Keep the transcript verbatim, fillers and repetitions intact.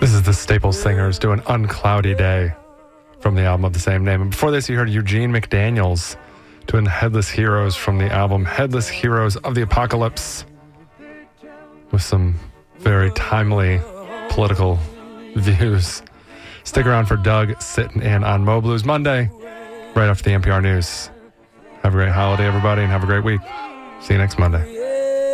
This is the Staple Singers doing Uncloudy Day from the album of the same name. And before this, you heard Eugene McDaniels doing Headless Heroes from the album Headless Heroes of the Apocalypse, with some very timely political views. Stick around for Doug sitting in on Mo Blues Monday, right after the N P R News. Have a great holiday, everybody, and have a great week. See you next Monday.